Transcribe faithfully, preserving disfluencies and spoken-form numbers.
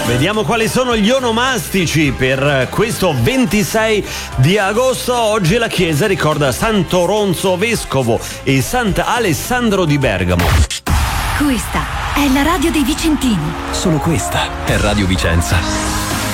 Vediamo quali sono gli onomastici per questo ventisei di agosto. Oggi la chiesa ricorda Sant'Oronzo Vescovo e Sant'Alessandro di Bergamo. Questa è la radio dei Vicentini. Solo questa è Radio Vicenza.